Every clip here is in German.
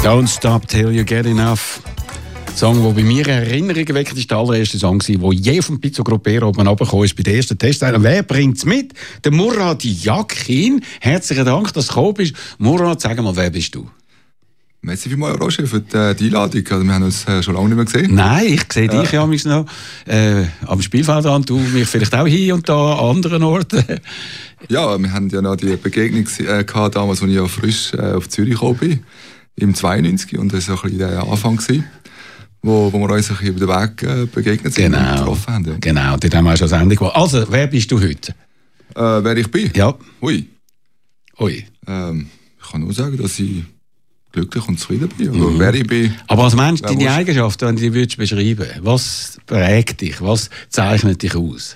Don't Stop Till You Get Enough. Der Song, der bei mir Erinnerungen weckt, ist der allererste Song, der je vom Pizzo Gruppero oben runtergekommen ist bei der ersten Testteilung. Wer bringt es mit? Der Murat Yakin. Herzlichen Dank, dass du gekommen bist. Murat, sag mal, wer bist du? Merci vielmals, Roger, für die Einladung. Also, wir haben uns schon lange nicht mehr gesehen. Nein, ich sehe dich ja noch am Spielfeld an, du mich vielleicht auch hier und da an anderen Orten. Ja, wir haben ja noch die Begegnung gehabt, damals, als ich ja frisch auf Zürich gekommen bin, im 92, und das war so ein bisschen der Anfang, wo wir uns ein bisschen über den Weg begegnet sind und getroffen haben. Ja. Genau, dort haben wir schon Sendung gemacht. Also, wer bist du heute? Wer ich bin? Ja. Ui. Ich kann nur sagen, dass ich glücklich und zufrieden bin. Aber wer ich bin, aber als Mensch, deine Eigenschaften, wenn du die würdest beschreiben, was prägt dich, was zeichnet dich aus?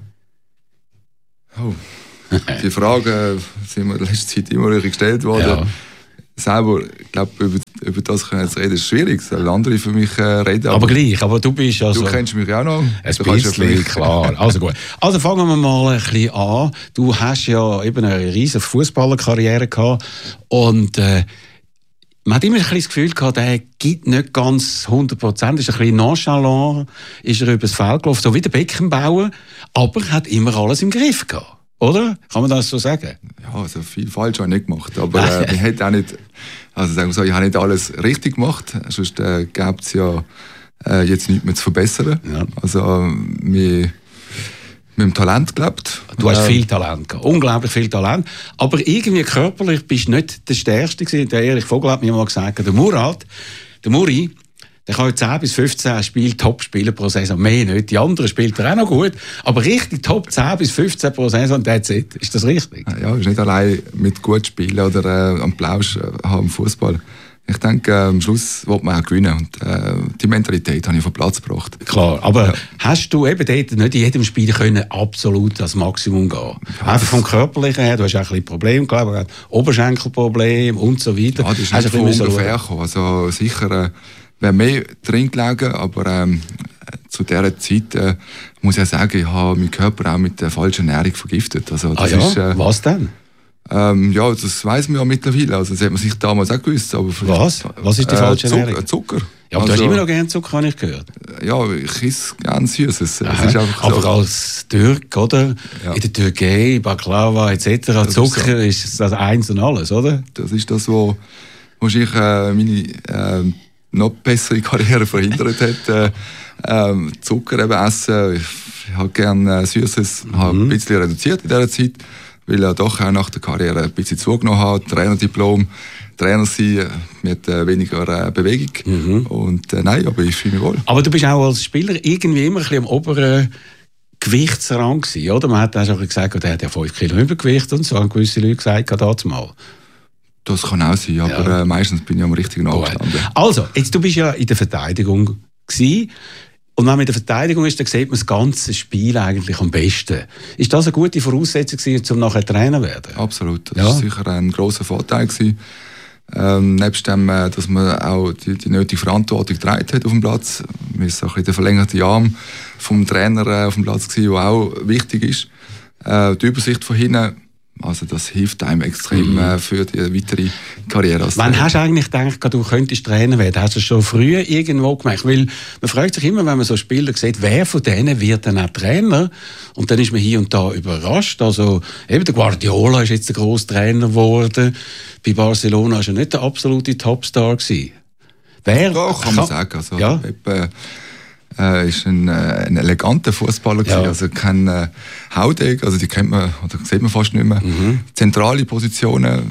Oh, die Fragen sind mir in letzter Zeit immer wieder gestellt worden. Ja. Selber, ich glaube, über das können wir jetzt reden, ist schwierig. Sollen andere für mich reden. Aber gleich, aber du bist also... Du kennst mich auch noch. Ein bisschen, klar. Also gut. Also fangen wir mal ein bisschen an. Du hast ja eben eine riesige Fußballerkarriere gehabt und man hat immer ein bisschen das Gefühl gehabt, der gibt nicht ganz 100%, ist ein bisschen nonchalant, ist er übers Feld gelaufen, so wie der Beckenbauer, aber hat immer alles im Griff gehabt. Oder? Kann man das so sagen? Ja, also viel falsch habe ich nicht gemacht. Aber wir hätten auch nicht, also sagen wir so, ich habe nicht alles richtig gemacht. Sonst gäbe es ja jetzt nichts mehr zu verbessern. Ja. Also mit dem Talent gelebt. Du hast viel Talent gehabt, unglaublich viel Talent. Aber irgendwie körperlich bist du nicht der Stärkste gewesen. Der Erich Vogel hat mir mal gesagt, der Muri, der kann 10 bis 15 Spiele top spielen pro Saison. Mehr nicht. Die anderen spielt er auch noch gut. Aber richtig top 10 bis 15 pro Saison, that's it. Ist das richtig? Ja, ist nicht allein mit gut spielen oder am Plausch haben im Fußball. Ich denke, am Schluss will man auch gewinnen. Und die Mentalität habe ich auf den Platz gebracht. Klar, aber hast du eben dort nicht in jedem Spiel können absolut das Maximum gehen? Ja, einfach vom Körperlichen her, du hast auch ein bisschen Probleme gehabt, Oberschenkelprobleme und so weiter. Ja, das ist nicht von ungefähr gekommen. Also sicher wäre mehr drin gelegen, aber zu dieser Zeit muss ich sagen, ich habe meinen Körper auch mit der falschen Ernährung vergiftet. Also, das ist, was denn? Ja, das weiss man ja mittlerweile. Also, das hat man sich damals auch gewusst. Aber was? Was ist die falsche Ernährung? Zucker. Ja, aber du hast immer noch gerne Zucker, habe ich gehört. Ja, ich esse gerne Süßes. Aber so. Als Türk, oder? Ja. In der Türkei, Baklava etc. Das Zucker ist das Eins und alles, oder? Das ist das, was wahrscheinlich meine noch bessere Karriere verhindert hat. Zucker eben essen. Ich habe gerne Süßes, habe ein bisschen reduziert in dieser Zeit, weil ich doch auch nach der Karriere ein bisschen zugenommen habe. Trainerdiplom, Trainer sein mit weniger Bewegung. Und nein, aber ich fühle mich wohl. Aber du bist auch als Spieler irgendwie immer ein bisschen am oberen Gewichtsrang gewesen, oder? Man hat auch schon gesagt, der hat ja 5 Kilo Übergewicht und so, haben gewisse Leute gesagt, damals mal. Das kann auch sein, aber meistens bin ich am richtigen Ort gestanden. Also, du bist ja in der Verteidigung gewesen. Und wenn man in der Verteidigung ist, dann sieht man das ganze Spiel eigentlich am besten. Ist das eine gute Voraussetzung gewesen, um nachher Trainer zu werden? Absolut. Das war sicher ein grosser Vorteil gewesen. Nebst dem, dass man auch die nötige Verantwortung getragen hat auf dem Platz. Man ist so ein bisschen der verlängerte Arm vom Trainer auf dem Platz gewesen, der auch wichtig ist. Die Übersicht von hinten, also das hilft einem extrem für die weitere Karriere. Wann hast du eigentlich gedacht, du könntest Trainer werden? Hast du es schon früher irgendwo gemacht? Weil man fragt sich immer, wenn man so Spieler sieht, wer von denen wird dann auch Trainer? Und dann ist man hier und da überrascht. Also eben der Guardiola ist jetzt der grosse Trainer geworden. Bei Barcelona war er nicht der absolute Topstar gewesen. Wer? Doch, kann man sagen. Also, ja. Ist ein eleganter Fußballer gewesen, also kein Haudeg, also die kennt man oder sieht man fast nicht mehr. Zentrale Positionen,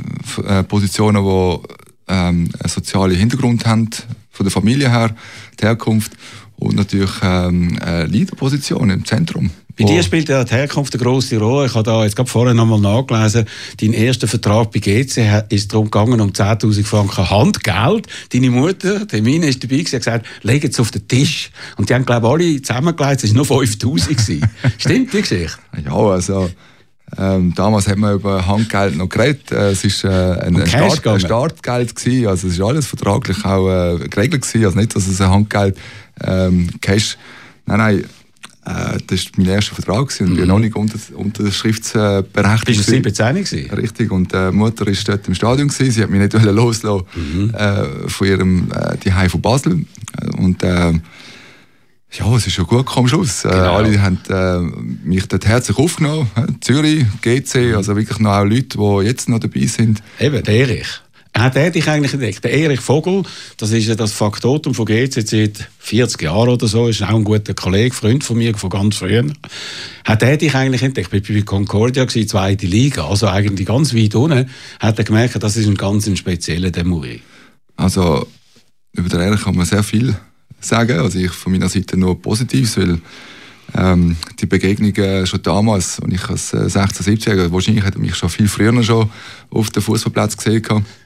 die einen sozialen Hintergrund haben, von der Familie her, die Herkunft und natürlich Leaderpositionen im Zentrum. Bei dir spielt ja die Herkunft eine grosse Rolle. Ich habe da jetzt gerade vorher noch mal nachgelesen, dein erster Vertrag bei GC ist darum gegangen, um 10'000 Franken Handgeld. Deine Mutter, die Mine, ist dabei gewesen, hat gesagt, leg es auf den Tisch. Und die haben, glaube ich, alle zusammengelegt, es waren nur 5'000 gewesen. Stimmt die Geschichte? Ja, also damals hat man über Handgeld noch geredet. Es war ein Startgeld gewesen, also es war alles vertraglich auch geregelt gewesen. Also nicht, dass es ein Handgeld Cash. Nein. das war mein erster Vertrag und ich war noch nicht unterschriftsberechtigt. Bist du 17 gewesen? Richtig, und die Mutter war dort im Stadion gewesen. Sie hat mich nicht loslassen von ihrem Zuhause von Basel. Und ja, es ist schon gut gekommen am Schluss. Genau. Alle haben mich dort herzlich aufgenommen. Zürich, GC, also wirklich noch auch Leute, die jetzt noch dabei sind. Eben, der Erich. Hat er dich eigentlich entdeckt? Der Erich Vogel, das ist ja das Faktotum von GC seit 40 Jahren oder so, ist auch ein guter Kollege, Freund von mir von ganz früher. Hat er dich eigentlich entdeckt? Ich war bei Concordia, zweite Liga, also eigentlich ganz weit unten. Hat er gemerkt, das ist ein ganz spezieller Demuri. Also, über den Erich kann man sehr viel sagen. Also ich von meiner Seite nur Positives, weil die Begegnungen schon damals, als ich als 16-, 17-Jähriger, wahrscheinlich hätte mich schon viel früher schon auf dem Fußballplatz gesehen.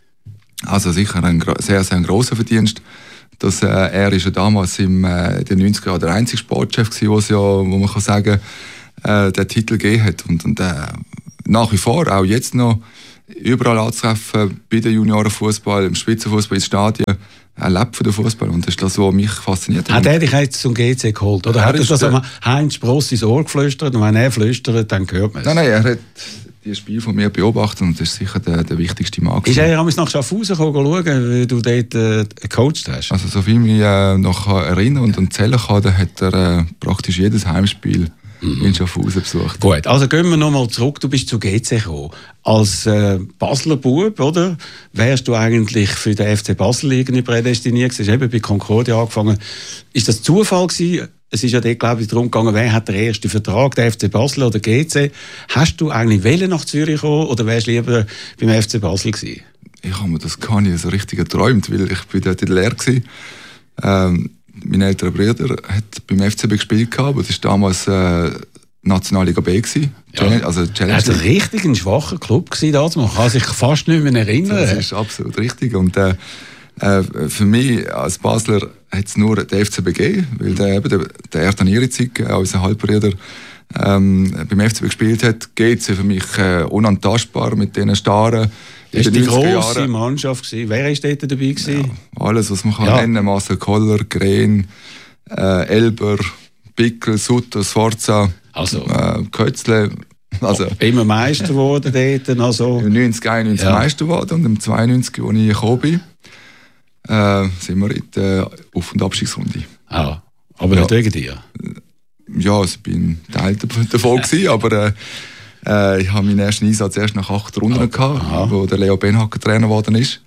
Also sicher ein sehr, sehr grosser Verdienst. Dass, er ist ja damals in den 90er Jahren der einzige Sportchef gewesen, wo man kann sagen, den Titel gegeben hat. Und nach wie vor, auch jetzt noch, überall anzutreffen, bei den Juniorenfußball, im Spitzenfußball, ins Stadion. Er lebt von dem Fußball und das ist das, was mich fasziniert hat. Hat er dich jetzt zum GC geholt? Oder hat er das Heinz Spross ins Ohr geflüstert? Und wenn er flüstert, dann hört man es? Nein, er hat die Spiel von mir beobachtet und das ist sicher der wichtigste Mann. Ist er nach Schaffhausen schauen, wie du dort gecoacht hast? Also so viel ich mich noch erinnern und zählen kann, dann hat er praktisch jedes Heimspiel in Schaffhausen besucht. Gut, also gehen wir nochmal zurück. Du bist zu GC gekommen. Als Basler Bub, oder? Wärst du eigentlich für den FC Basel irgendwie prädestiniert? Du hast eben bei Concordia angefangen. Ist das Zufall gewesen? Es ist ja dort, glaube ich, darum gegangen, wer hat den ersten Vertrag, der FC Basel oder GC. Hast du eigentlich wollen nach Zürich kommen oder wärst du lieber beim FC Basel gewesen? Ich habe mir das gar nicht so richtig geträumt, weil ich bin dort in der Lehre gewesen. Mein älterer Bruder hat beim FCB gespielt, aber das war damals Nationalliga B gewesen. Ja. Also Challenge. Das war richtig ein schwacher Club gewesen, das. Man kann sich fast nicht mehr erinnern. Das ist absolut richtig. Und für mich als Basler hat es nur den FCB gegeben, weil der Ertan Iritzig, unser Halbbruder, beim FCB gespielt hat. GC für mich unantastbar mit diesen Starren. Das war die grosse Mannschaft. Wer war dort dabei? Ja, alles, was man kann nennen. Marcel Koller, Green, Elber, Pickel, Sutter, Sforza, Kötzle. Also, immer Meister geworden dort. Also. Im 90, 91 Meister geworden und im 92, als ich gekommen bin, sind wir in der Auf- und Abstiegsrunde. Ah, aber nicht wegen dir? Ja, also ich bin Teil davon gewesen, aber ich habe meinen ersten Einsatz erst nach 8 Runden gehabt, wo der Leo Benhacker Trainer geworden ist.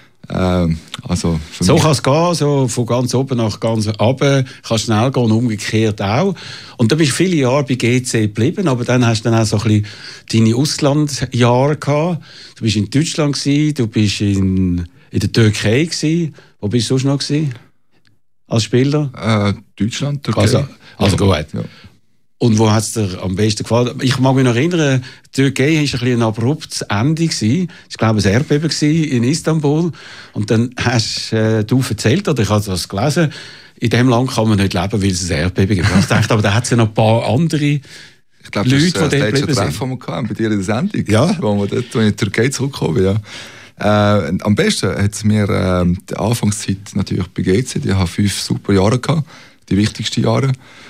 Also so kann es gehen, so von ganz oben nach ganz runter, kann schnell gehen, umgekehrt auch. Und dann bist du viele Jahre bei GC geblieben, aber dann hast du dann auch so ein bisschen deine Auslandjahre gehabt. Du bist in Deutschland gewesen, du bist in der Türkei gewesen. Wo bist du sonst noch gewesen? Als Spieler? Deutschland, Türkei. Also gut. Ja. Und wo hat es dir am besten gefallen? Ich mag mich noch erinnern, die Türkei war ein abruptes Ende. Es war, glaube ich, ein Erdbeben in Istanbul. Und dann hast du erzählt, oder ich habe das gelesen, in diesem Land kann man nicht leben, weil es ein Erdbeben gibt. Ich dachte, aber da hat es ja noch ein paar andere ich glaube, Leute, die dort geblieben sind. Das sind. Treffen, das wir bei dir in der Sendung, Ja. wo wir dort in die Türkei zurückkommen. Ja. Am besten hat es mir die Anfangszeit natürlich bei GC. Ich hatte 5 super Jahre gehabt, die wichtigsten Jahre.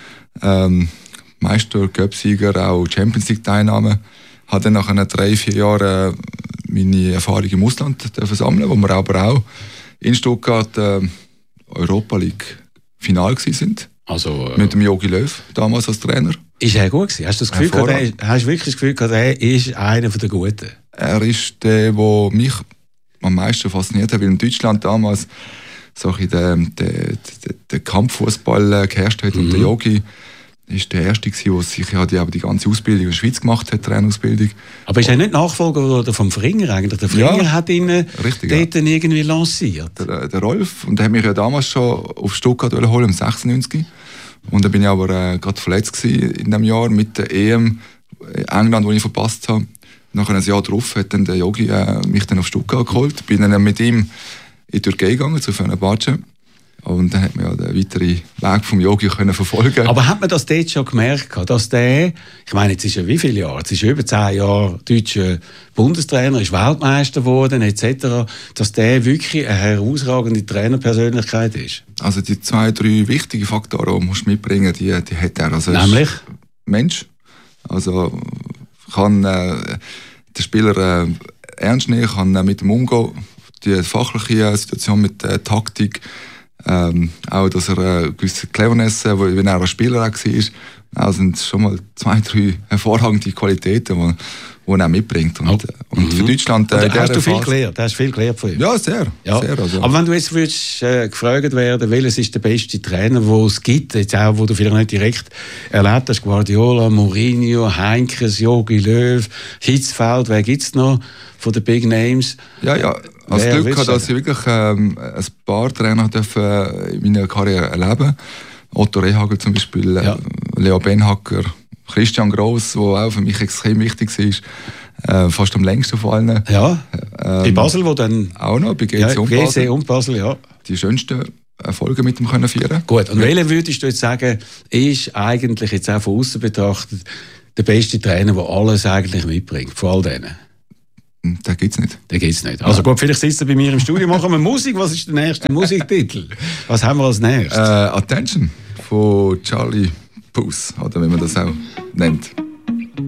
Meister, Cup-Sieger, auch Champions League-Teilnahme. Habe dann nach 3-4 Jahren meine Erfahrung im Ausland sammeln, wo wir aber auch in Stuttgart Europa League-Final sind. Also, mit dem Jogi Löw, damals als Trainer. Ist er gut gewesen? Hast du das Gefühl gehabt, hast du wirklich das Gefühl gehabt, er ist einer der Guten? Er ist der mich am meisten fasziniert hat, weil in Deutschland damals so der Kampffußball geherrscht hat und der Jogi ist der Erste gewesen, der sich die ganze Ausbildung in der Schweiz gemacht hat, Trainerausbildung. Aber ist er nicht Nachfolger vom Fringer eigentlich? Der Fringer hat ihn richtig, dort irgendwie lanciert. Der Rolf, und der hat mich ja damals schon auf Stuttgart holen, im 96. Und dann bin ich aber gerade verletzt gewesen in diesem Jahr mit der EM England, die ich verpasst habe. Nach einem Jahr darauf hat dann der Jogi mich dann auf Stuttgart geholt. Bin dann mit ihm in die Türkei gegangen, zu Fenerbahce. Und dann hat man ja den weiteren Weg vom Yogi können verfolgen. Aber hat man das dort schon gemerkt, dass der, ich meine, jetzt ist er wie viele Jahre? Jetzt ist er über 10 Jahre deutscher Bundestrainer, ist Weltmeister geworden, etc., dass der wirklich eine herausragende Trainerpersönlichkeit ist? Also die 2, 3 wichtigen Faktoren, die du mitbringen, die hat er. Also nämlich? Mensch. Also kann der Spieler ernst nehmen, kann mit dem umgehen, die fachliche Situation mit der Taktik, auch, dass er eine gewisse Cleverness, wenn er ein Spieler auch war, also sind schon mal 2, 3 hervorragende Qualitäten, die er mitbringt. Und für Deutschland... hast du viel gelernt? Hast viel gelernt von ihm? Ja, sehr. Sehr also. Aber wenn du jetzt würdest, gefragt werden, welches ist der beste Trainer, den es gibt, jetzt auch, wo du vielleicht nicht direkt erlebt hast, Guardiola, Mourinho, Heinkes, Jogi Löw, Hitzfeld, wer gibt es noch von den Big Names? Ja. Also Glück hat, dass ich wirklich ein paar Trainer in meiner Karriere erleben. Otto Rehhagel zum Beispiel, Leo Benhacker, Christian Gross, der auch für mich extrem wichtig war, fast am längsten von allen. Ja, bei Basel, wo dann... Auch noch, bei GC und Basel, ja. Die schönsten Erfolge mit ihm können feiern. Gut, und welchen würdest du jetzt sagen, ist eigentlich jetzt auch von außen betrachtet der beste Trainer, der alles eigentlich mitbringt, von all denen? Den gibt es nicht. Den gibt's nicht. Also gut, vielleicht sitzt er bei mir im Studio, machen wir Musik. Was ist der nächste Musiktitel? Was haben wir als nächstes? Attention von Charlie Puth, oder wie man das auch nennt.